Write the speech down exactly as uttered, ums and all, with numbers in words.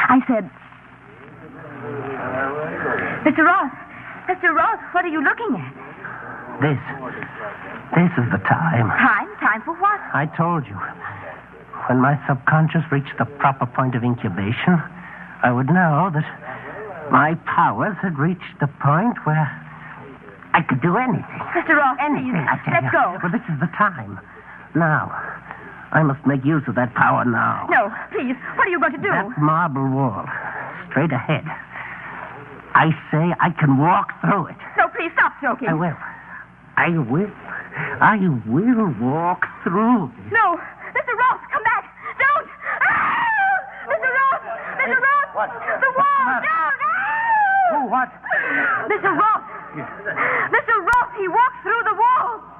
I said... Mister Ross, Mister Ross, what are you looking at? This. This is the time. Time? Time for what? I told you. When my subconscious reached the proper point of incubation, I would know that my powers had reached the point where I could do anything. Mister Ross, Anything, please, I tell let's you. go. Well, this is the time. Now. I must make use of that power now. No, please. What are you going to do? That marble wall. Straight ahead. I say I can walk through it. No, please, stop joking. I will. I will. I will walk through it. No. Mister Ross, come back. Don't. Ah! Mister Ross! Mister Ross! What? The wall! What's the matter? Down! Ah! Oh, what? Mister Ross! Mister Ross, he walked through the wall!